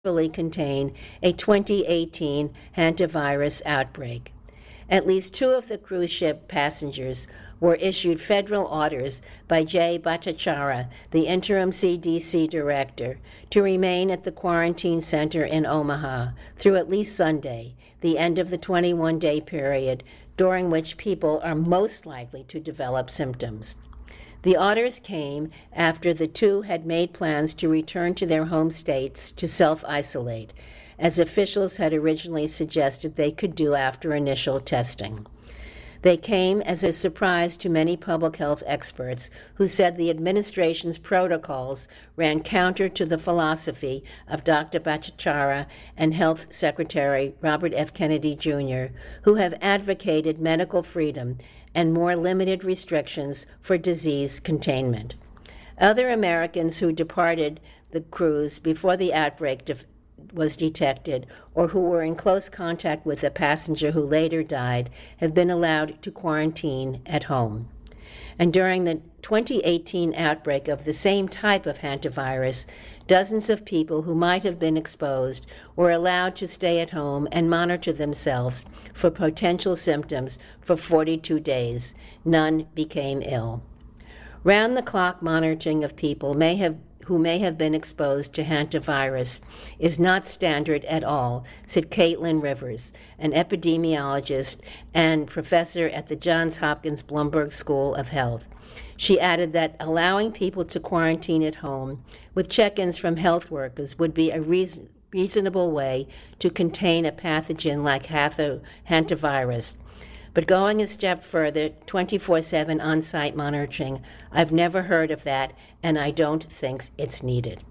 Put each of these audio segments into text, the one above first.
contain a 2018 hantavirus outbreak. At least two of the cruise ship passengers were issued federal orders by Jay Bhattacharya, the interim CDC director, to remain at the quarantine center in Omaha through at least Sunday, the end of the 21-day period during which people are most likely to develop symptoms. The orders came after the two had made plans to return to their home states to self-isolate, as officials had originally suggested they could do after initial testing. They came as a surprise to many public health experts who said the administration's protocols ran counter to the philosophy of Dr. Bhattacharya and Health Secretary Robert F. Kennedy Jr., who have advocated medical freedom and more limited restrictions for disease containment. Other Americans who departed the cruise before the outbreak was detected or who were in close contact with a passenger who later died have been allowed to quarantine at home. And during the 2018 outbreak of the same type of hantavirus, dozens of people who might have been exposed were allowed to stay at home and monitor themselves for potential symptoms for 42 days. None became ill. Round-the-clock monitoring of people who may have been exposed to hantavirus is not standard at all, said Caitlin Rivers, an epidemiologist and professor at the Johns Hopkins Bloomberg School of Health. She added that allowing people to quarantine at home with check-ins from health workers would be a reasonable way to contain a pathogen like hantavirus. But going a step further, 24/7 on-site monitoring, I've never heard of that, and I don't think it's needed.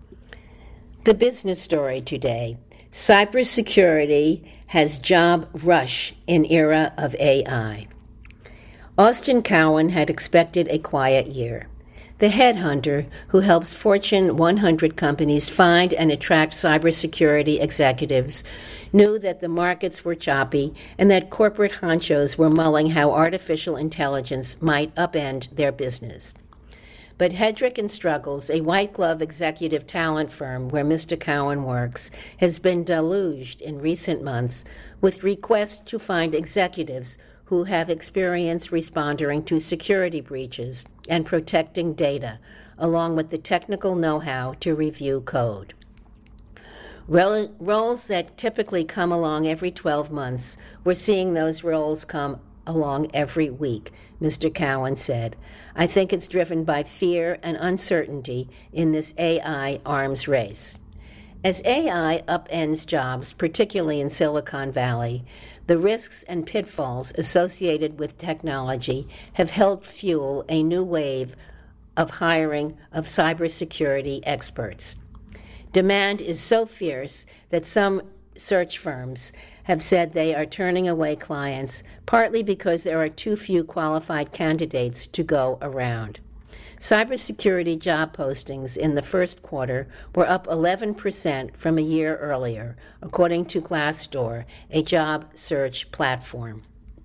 The business story today: cybersecurity has job rush in era of AI. Austin Cowan had expected a quiet year. The headhunter, who helps Fortune 100 companies find and attract cybersecurity executives, knew that the markets were choppy and that corporate honchos were mulling how artificial intelligence might upend their business. But Hedrick & Struggles, a white-glove executive talent firm where Mr. Cowan works, has been deluged in recent months with requests to find executives who have experience responding to security breaches and protecting data, along with the technical know-how to review code. Roles that typically come along every 12 months, we're seeing those roles come along every week, Mr. Cowan said. I think it's driven by fear and uncertainty in this AI arms race. As AI upends jobs, particularly in Silicon Valley, the risks and pitfalls associated with technology have helped fuel a new wave of hiring of cybersecurity experts. Demand is so fierce that some search firms have said they are turning away clients, partly because there are too few qualified candidates to go around. Cybersecurity job postings in the first quarter were up 11% from a year earlier, according to Glassdoor, a job search platform.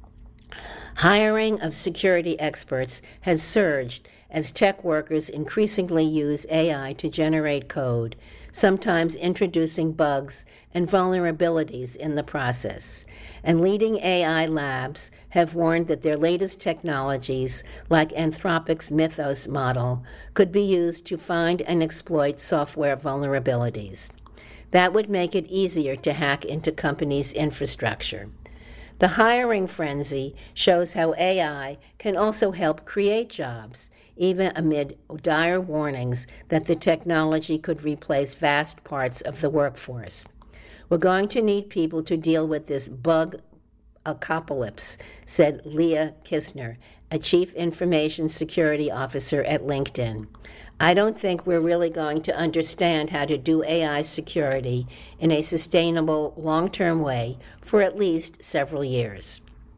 Hiring of security experts has surged as tech workers increasingly use AI to generate code, sometimes introducing bugs and vulnerabilities in the process. And leading AI labs have warned that their latest technologies, like Anthropic's Mythos model, could be used to find and exploit software vulnerabilities. That would make it easier to hack into companies' infrastructure. The hiring frenzy shows how AI can also help create jobs, even amid dire warnings that the technology could replace vast parts of the workforce. We're going to need people to deal with this bug apocalypse, said Leah Kistner, a chief information security officer at LinkedIn. I don't think we're really going to understand how to do AI security in a sustainable, long-term way for at least several years.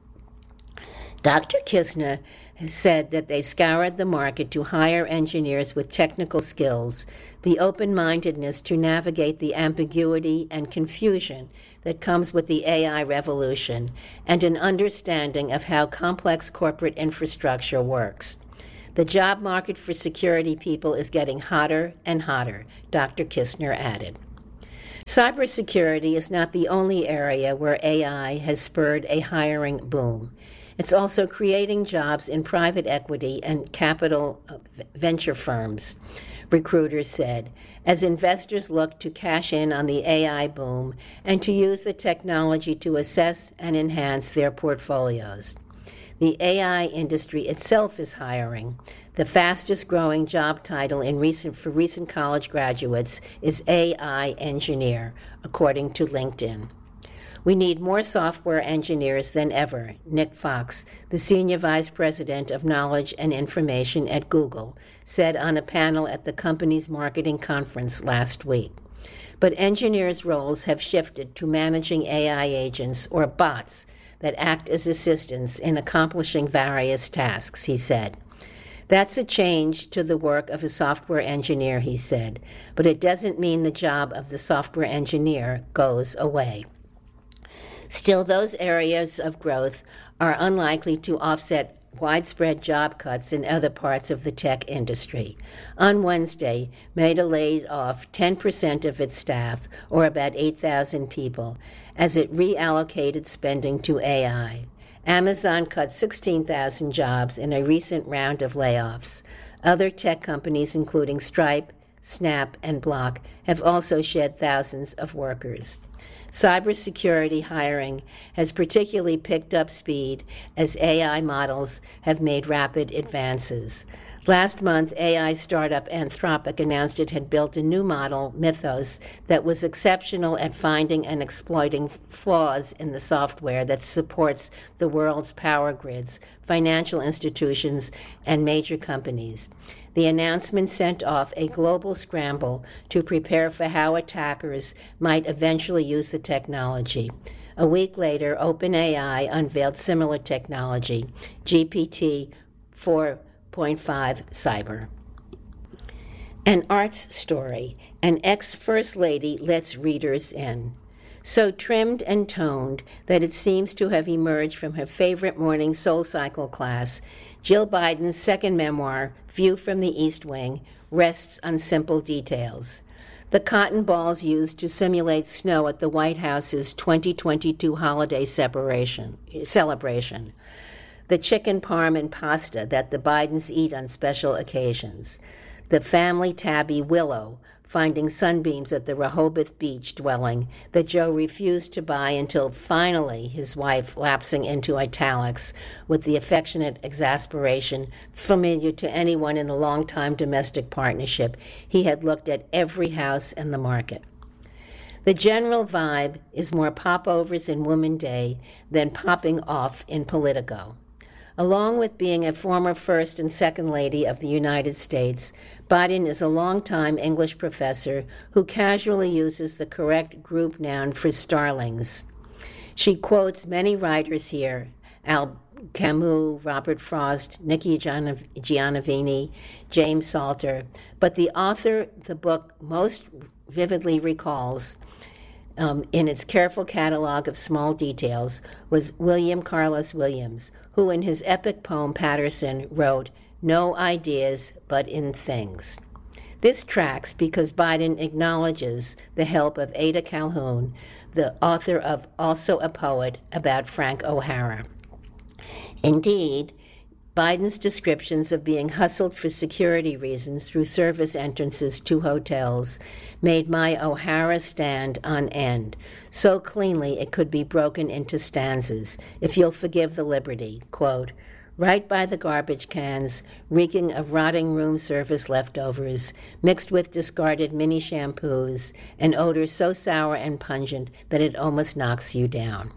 Dr. Kistner has said that they scoured the market to hire engineers with technical skills, the open-mindedness to navigate the ambiguity and confusion that comes with the AI revolution, and an understanding of how complex corporate infrastructure works. The job market for security people is getting hotter and hotter, Dr. Kistner added. Cybersecurity is not the only area where AI has spurred a hiring boom. It's also creating jobs in private equity and capital venture firms, recruiters said, as investors look to cash in on the AI boom and to use the technology to assess and enhance their portfolios. The AI industry itself is hiring. The fastest growing job title for recent college graduates is AI engineer, according to LinkedIn. We need more software engineers than ever, Nick Fox, the Senior Vice President of Knowledge and Information at Google, said on a panel at the company's marketing conference last week. But engineers' roles have shifted to managing AI agents or bots that act as assistants in accomplishing various tasks, he said. That's a change to the work of a software engineer, he said, but it doesn't mean the job of the software engineer goes away. Still, those areas of growth are unlikely to offset widespread job cuts in other parts of the tech industry. On Wednesday, Meta laid off 10% of its staff, or about 8,000 people, as it reallocated spending to AI. Amazon cut 16,000 jobs in a recent round of layoffs. Other tech companies, including Stripe, Snap, and Block, have also shed thousands of workers. Cybersecurity hiring has particularly picked up speed as AI models have made rapid advances. Last month, AI startup Anthropic announced it had built a new model, Mythos, that was exceptional at finding and exploiting flaws in the software that supports the world's power grids, financial institutions, and major companies. The announcement sent off a global scramble to prepare for how attackers might eventually use the technology. A week later, OpenAI unveiled similar technology, GPT 4.5 Cyber. An arts story. An ex-First Lady lets readers in. So trimmed and toned that it seems to have emerged from her favorite morning SoulCycle class, Jill Biden's second memoir, View from the East Wing, rests on simple details. The cotton balls used to simulate snow at the White House's 2022 holiday celebration. The chicken parm and pasta that the Bidens eat on special occasions. The family tabby Willow, finding sunbeams at the Rehoboth Beach dwelling that Joe refused to buy until finally his wife lapsing into italics with the affectionate exasperation familiar to anyone in the long-time domestic partnership. He had looked at every house in the market. The general vibe is more popovers in Woman Day than popping off in Politico. Along with being a former First and Second Lady of the United States, Biden is a longtime English professor who casually uses the correct group noun for starlings. She quotes many writers here, Al Camus, Robert Frost, Nikki Giannovini, James Salter, but the author the book most vividly recalls in its careful catalog of small details was William Carlos Williams, who in his epic poem Patterson wrote, "No ideas but in things." This tracks because Biden acknowledges the help of Ada Calhoun, the author of Also a Poet about Frank O'Hara. Indeed, Biden's descriptions of being hustled for security reasons through service entrances to hotels made my O'Hara stand on end, so cleanly it could be broken into stanzas, if you'll forgive the liberty. Quote, right by the garbage cans, reeking of rotting room service leftovers, mixed with discarded mini shampoos, an odor so sour and pungent that it almost knocks you down.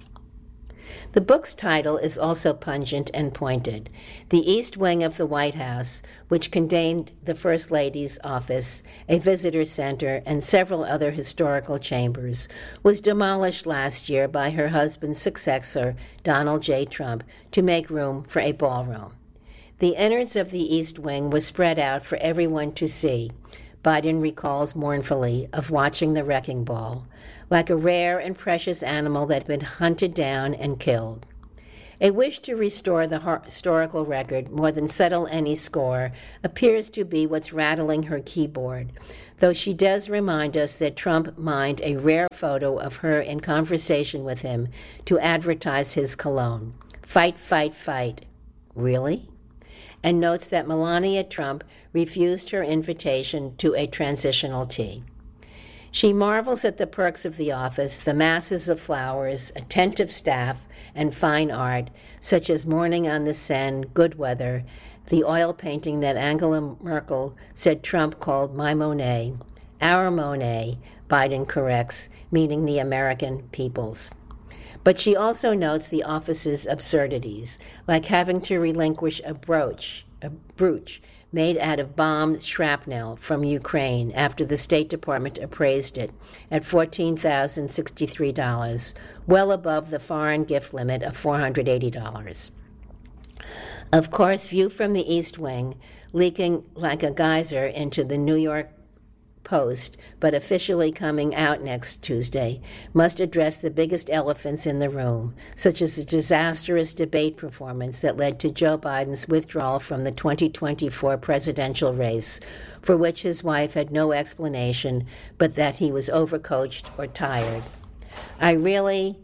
The book's title is also pungent and pointed. The East Wing of the White House, which contained the First Lady's office, a visitor center, and several other historical chambers, was demolished last year by her husband's successor, Donald J. Trump, to make room for a ballroom. The innards of the East Wing was spread out for everyone to see. Biden recalls mournfully of watching the wrecking ball, like a rare and precious animal that had been hunted down and killed. A wish to restore the historical record more than settle any score appears to be what's rattling her keyboard, though she does remind us that Trump mined a rare photo of her in conversation with him to advertise his cologne. Fight, fight, fight. Really? And notes that Melania Trump refused her invitation to a transitional tea. She marvels at the perks of the office, the masses of flowers, attentive staff, and fine art, such as Morning on the Seine, Good Weather, the oil painting that Angela Merkel said Trump called My Monet, Our Monet, Biden corrects, meaning the American people's. But she also notes the office's absurdities, like having to relinquish a brooch made out of bombed shrapnel from Ukraine after the State Department appraised it at $14,063, well above the foreign gift limit of $480. Of course, View from the East Wing, leaking like a geyser into the New York Post, but officially coming out next Tuesday, must address the biggest elephants in the room, such as the disastrous debate performance that led to Joe Biden's withdrawal from the 2024 presidential race, for which his wife had no explanation but that he was overcoached or tired. I really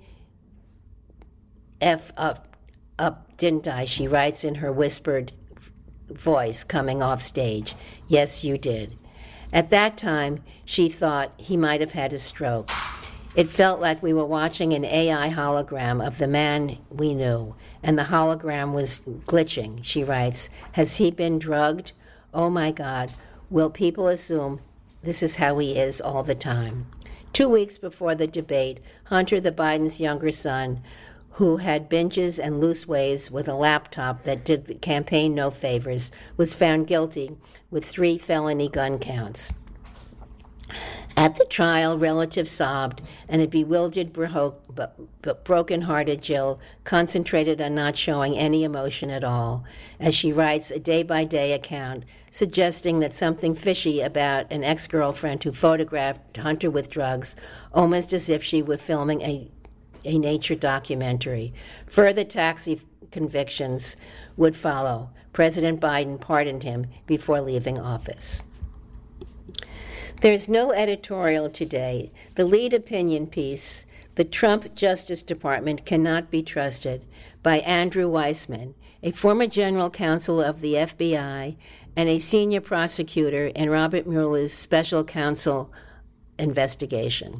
F up, didn't I? She writes in her whispered voice coming off stage. Yes, you did. At that time, she thought he might have had a stroke. It felt like we were watching an AI hologram of the man we knew, and the hologram was glitching, she writes. Has he been drugged? Oh my God, will people assume this is how he is all the time? 2 weeks before the debate, Hunter, the Biden's younger son, who had binges and loose ways with a laptop that did the campaign no favors, was found guilty with 3 felony gun counts. At the trial, relatives sobbed, and a bewildered, broken-hearted Jill concentrated on not showing any emotion at all, as she writes a day-by-day account suggesting that something fishy about an ex-girlfriend who photographed Hunter with drugs, almost as if she were filming a nature documentary. Further taxi convictions would follow. President Biden pardoned him before leaving office. There's no editorial today. The lead opinion piece, "The Trump Justice Department Cannot Be Trusted," by Andrew Weissman, a former general counsel of the FBI and a senior prosecutor in Robert Mueller's special counsel investigation.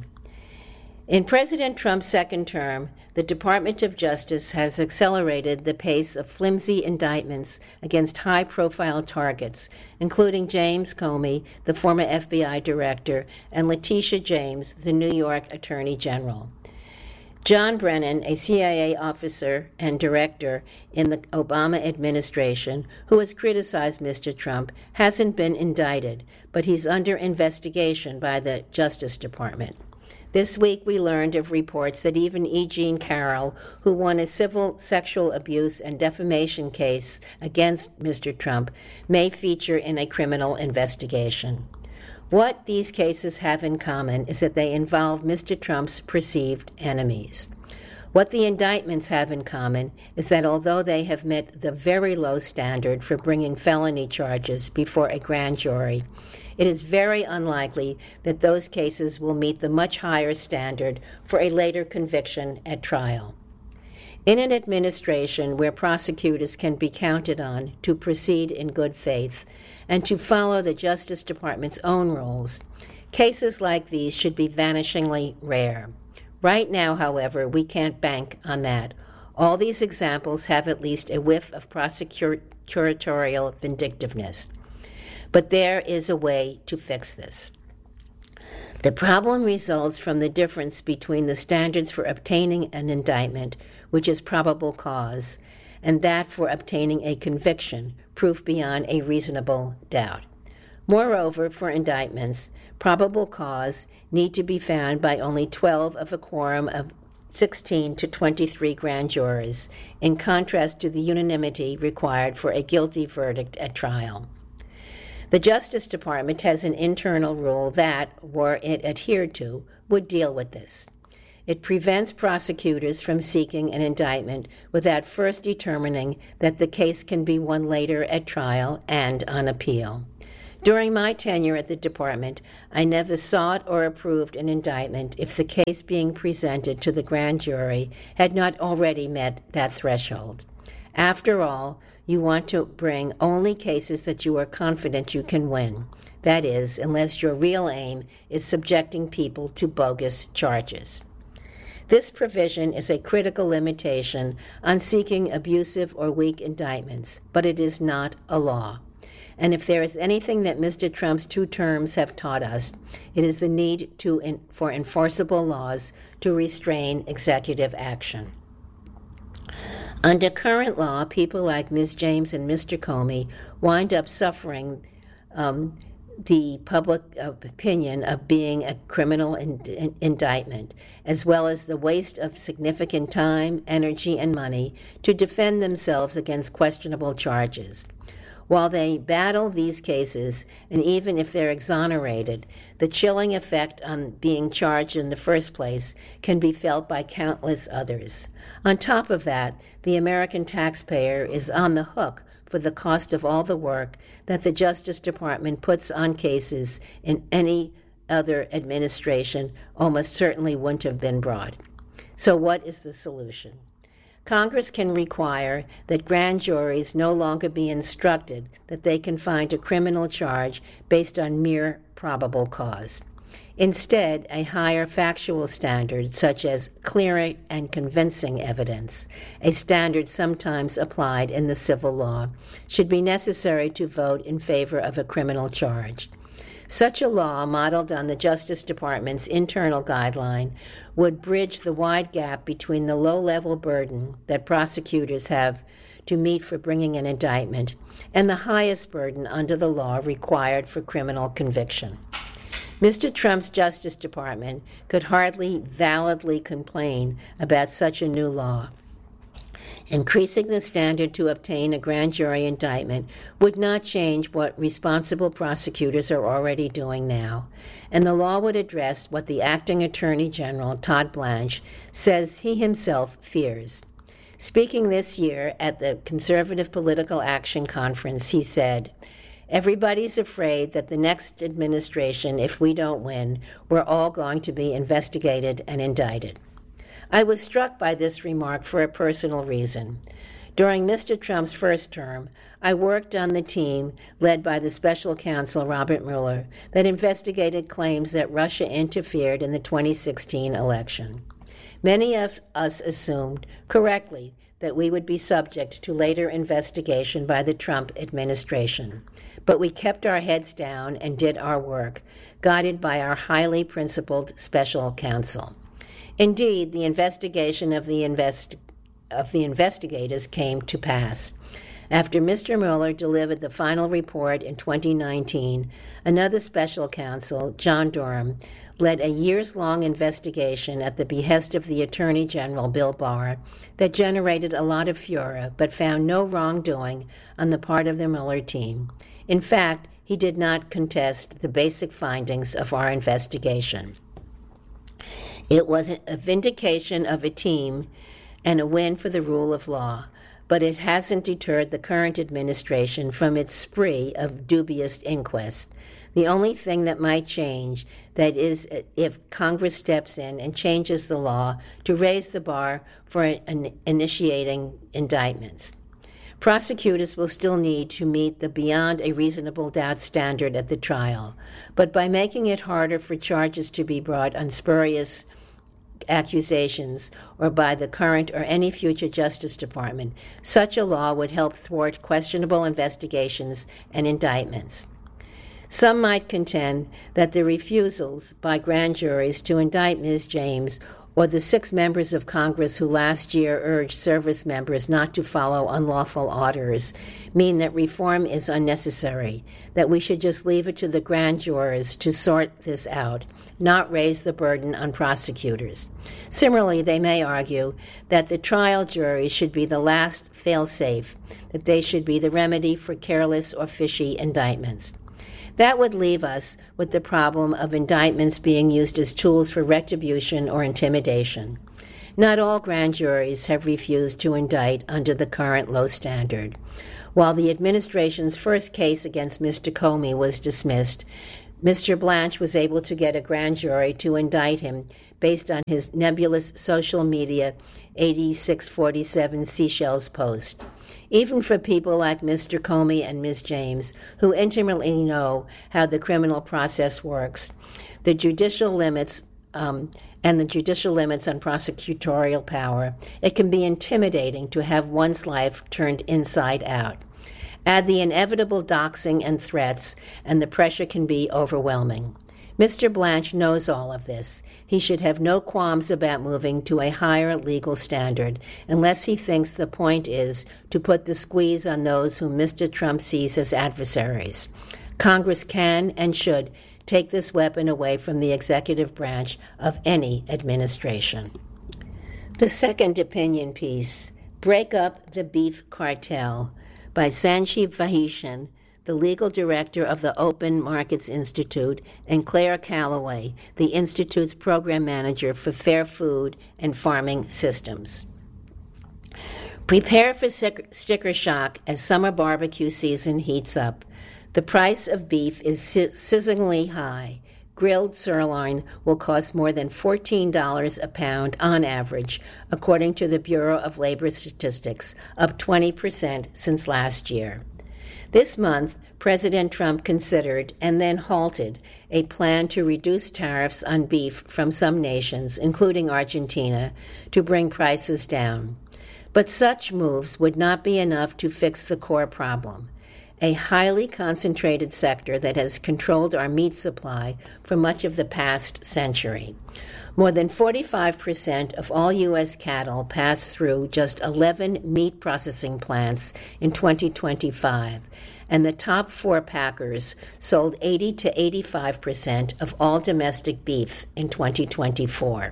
In President Trump's second term, the Department of Justice has accelerated the pace of flimsy indictments against high-profile targets, including James Comey, the former FBI director, and Letitia James, the New York Attorney General. John Brennan, a CIA officer and director in the Obama administration, who has criticized Mr. Trump, hasn't been indicted, but he's under investigation by the Justice Department. This week we learned of reports that even E. Jean Carroll, who won a civil sexual abuse and defamation case against Mr. Trump, may feature in a criminal investigation. What these cases have in common is that they involve Mr. Trump's perceived enemies. What the indictments have in common is that although they have met the very low standard for bringing felony charges before a grand jury, it is very unlikely that those cases will meet the much higher standard for a later conviction at trial. In an administration where prosecutors can be counted on to proceed in good faith and to follow the Justice Department's own rules, cases like these should be vanishingly rare. Right now, however, we can't bank on that. All these examples have at least a whiff of prosecutorial vindictiveness. But there is a way to fix this. The problem results from the difference between the standards for obtaining an indictment, which is probable cause, and that for obtaining a conviction, proof beyond a reasonable doubt. Moreover, for indictments, probable cause need to be found by only 12 of a quorum of 16 to 23 grand jurors, in contrast to the unanimity required for a guilty verdict at trial. The Justice Department has an internal rule that, were it adhered to, would deal with this. It prevents prosecutors from seeking an indictment without first determining that the case can be won later at trial and on appeal. During my tenure at the department, I never sought or approved an indictment if the case being presented to the grand jury had not already met that threshold. After all, you want to bring only cases that you are confident you can win. That is, unless your real aim is subjecting people to bogus charges. This provision is a critical limitation on seeking abusive or weak indictments, but it is not a law. And if there is anything that Mr. Trump's 2 terms have taught us, it is the need for enforceable laws to restrain executive action. Under current law, people like Ms. James and Mr. Comey wind up suffering the public opinion of being a criminal indictment, as well as the waste of significant time, energy, and money to defend themselves against questionable charges. While they battle these cases, and even if they're exonerated, the chilling effect on being charged in the first place can be felt by countless others. On top of that, the American taxpayer is on the hook for the cost of all the work that the Justice Department puts on cases in any other administration almost certainly wouldn't have been brought. So what is the solution? Congress can require that grand juries no longer be instructed that they can find a criminal charge based on mere probable cause. Instead, a higher factual standard, such as clear and convincing evidence, a standard sometimes applied in the civil law, should be necessary to vote in favor of a criminal charge. Such a law, modeled on the Justice Department's internal guideline, would bridge the wide gap between the low-level burden that prosecutors have to meet for bringing an indictment and the highest burden under the law required for criminal conviction. Mr. Trump's Justice Department could hardly validly complain about such a new law. Increasing the standard to obtain a grand jury indictment would not change what responsible prosecutors are already doing now, and the law would address what the acting Attorney General, Todd Blanche, says he himself fears. Speaking this year at the Conservative Political Action Conference, he said, "Everybody's afraid that the next administration, if we don't win, we're all going to be investigated and indicted." I was struck by this remark for a personal reason. During Mr. Trump's first term, I worked on the team led by the special counsel Robert Mueller that investigated claims that Russia interfered in the 2016 election. Many of us assumed, correctly, that we would be subject to later investigation by the Trump administration. But we kept our heads down and did our work, guided by our highly principled special counsel. Indeed, the investigation of the investigators came to pass. After Mr. Mueller delivered the final report in 2019, another special counsel, John Durham, led a years-long investigation at the behest of the Attorney General, Bill Barr, that generated a lot of furor but found no wrongdoing on the part of the Mueller team. In fact, he did not contest the basic findings of our investigation. It was a vindication of a team and a win for the rule of law, but it hasn't deterred the current administration from its spree of dubious inquests. The only thing that might change, that is, if Congress steps in and changes the law to raise the bar for initiating indictments. Prosecutors will still need to meet the beyond a reasonable doubt standard at the trial, but by making it harder for charges to be brought on spurious accusations or by the current or any future Justice Department, such a law would help thwart questionable investigations and indictments. Some might contend that the refusals by grand juries to indict Ms. James or the 6 members of Congress who last year urged service members not to follow unlawful orders mean that reform is unnecessary, that we should just leave it to the grand jurors to sort this out, not raise the burden on prosecutors. Similarly, they may argue that the trial juries should be the last fail-safe, that they should be the remedy for careless or fishy indictments. That would leave us with the problem of indictments being used as tools for retribution or intimidation. Not all grand juries have refused to indict under the current low standard. While the administration's first case against Mr. Comey was dismissed, Mr. Blanche was able to get a grand jury to indict him based on his nebulous social media 8647 Seychelles post. Even for people like Mr. Comey and Ms. James, who intimately know how the criminal process works, the judicial limits on prosecutorial power, it can be intimidating to have one's life turned inside out. Add the inevitable doxing and threats, and the pressure can be overwhelming. Mr. Blanche knows all of this. He should have no qualms about moving to a higher legal standard, unless he thinks the point is to put the squeeze on those whom Mr. Trump sees as adversaries. Congress can and should take this weapon away from the executive branch of any administration. The second opinion piece, Break Up the Beef Cartel, by Sanjeev Vahishan, the legal director of the Open Markets Institute, and Claire Calloway, the Institute's program manager for fair food and farming systems. Prepare for sticker shock as summer barbecue season heats up. The price of beef is sizzlingly high. Grilled sirloin will cost more than $14 a pound on average, according to the Bureau of Labor Statistics, up 20% since last year. This month, President Trump considered and then halted a plan to reduce tariffs on beef from some nations, including Argentina, to bring prices down. But such moves would not be enough to fix the core problem, a highly concentrated sector that has controlled our meat supply for much of the past century. More than 45% of all U.S. cattle pass through just 11 meat processing plants in 2025, and the top 4 packers sold 80 to 85% of all domestic beef in 2024.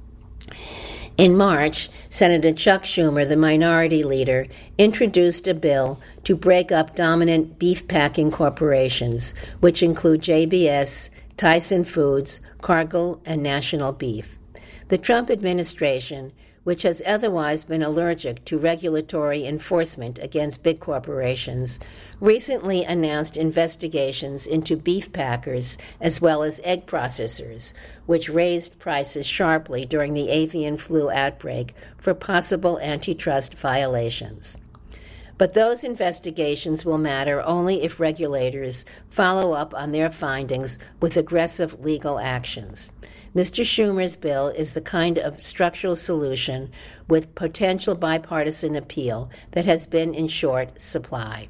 In March, Senator Chuck Schumer, the minority leader, introduced a bill to break up dominant beef-packing corporations, which include JBS, Tyson Foods, Cargill, and National Beef. The Trump administration, which has otherwise been allergic to regulatory enforcement against big corporations, recently announced investigations into beef packers as well as egg processors, which raised prices sharply during the avian flu outbreak for possible antitrust violations. But those investigations will matter only if regulators follow up on their findings with aggressive legal actions. Mr. Schumer's bill is the kind of structural solution with potential bipartisan appeal that has been in short supply.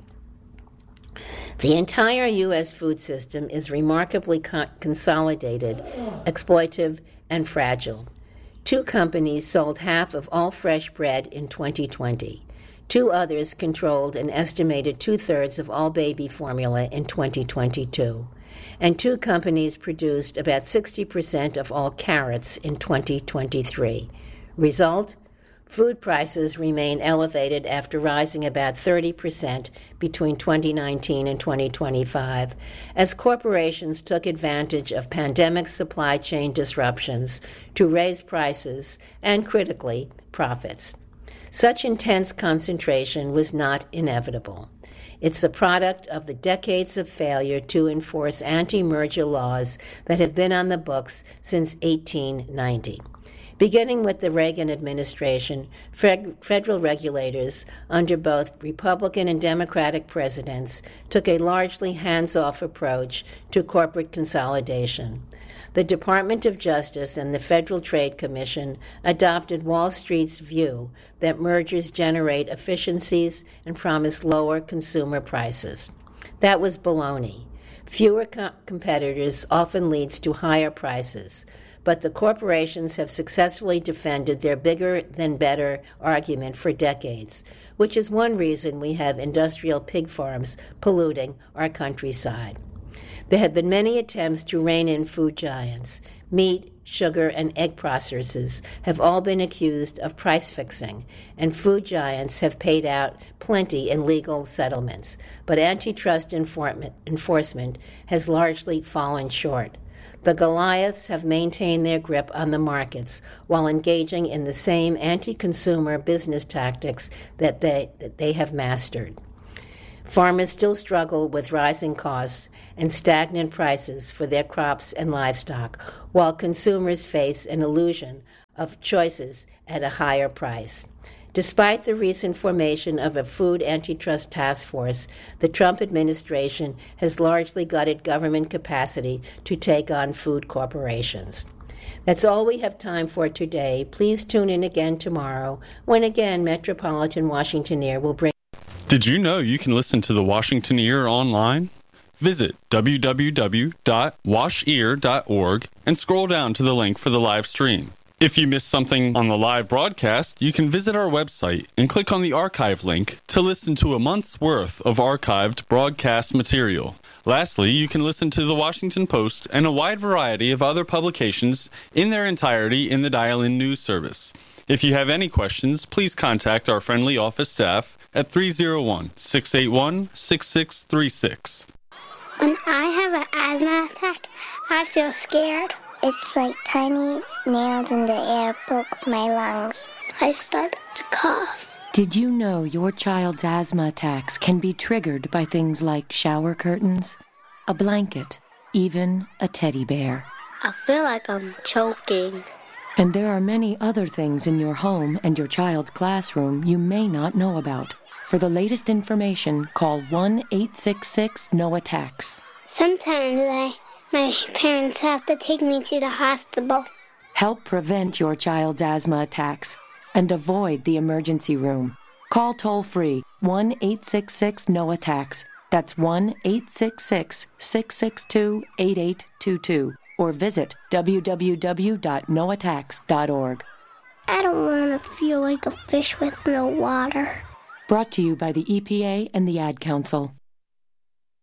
The entire U.S. food system is remarkably consolidated, exploitive, and fragile. 2 companies sold half of all fresh bread in 2020. 2 others controlled an estimated 2/3 of all baby formula in 2022. And 2 companies produced about 60% of all carrots in 2023. Result? Food prices remain elevated after rising about 30% between 2019 and 2025, as corporations took advantage of pandemic supply chain disruptions to raise prices and, critically, profits. Such intense concentration was not inevitable. It's the product of the decades of failure to enforce anti-merger laws that have been on the books since 1890. Beginning with the Reagan administration, federal regulators under both Republican and Democratic presidents took a largely hands-off approach to corporate consolidation. The Department of Justice and the Federal Trade Commission adopted Wall Street's view that mergers generate efficiencies and promise lower consumer prices. That was baloney. Fewer competitors often leads to higher prices, but the corporations have successfully defended their bigger-than-better argument for decades, which is one reason we have industrial pig farms polluting our countryside. There have been many attempts to rein in food giants. meat, sugar, and egg processors have all been accused of price fixing, and food giants have paid out plenty in legal settlements. But antitrust enforcement has largely fallen short. The Goliaths have maintained their grip on the markets while engaging in the same anti-consumer business tactics that they have mastered. Farmers still struggle with rising costs and stagnant prices for their crops and livestock, while consumers face an illusion of choices at a higher price. Despite the recent formation of a food antitrust task force, the Trump administration has largely gutted government capacity to take on food corporations. That's all we have time for today. Please tune in again tomorrow, when again Metropolitan Washingtoneer will bring... Did you know you can listen to the Washingtoneer online? Visit www.washear.org and scroll down to the link for the live stream. If you missed something on the live broadcast, you can visit our website and click on the archive link to listen to a month's worth of archived broadcast material. Lastly, you can listen to the Washington Post and a wide variety of other publications in their entirety in the Dial-In News Service. If you have any questions, please contact our friendly office staff at 301-681-6636. When I have an asthma attack, I feel scared. It's like tiny nails in the air poke my lungs. I started to cough. Did you know your child's asthma attacks can be triggered by things like shower curtains, a blanket, even a teddy bear? I feel like I'm choking. And there are many other things in your home and your child's classroom you may not know about. For the latest information, call 1-866-NO-ATTACKS. Sometimes my parents have to take me to the hospital. Help prevent your child's asthma attacks and avoid the emergency room. Call toll-free 1-866-NO-ATTACKS. That's 1-866-662-8822. Or visit www.noattacks.org. I don't want to feel like a fish with no water. Brought to you by the EPA and the Ad Council.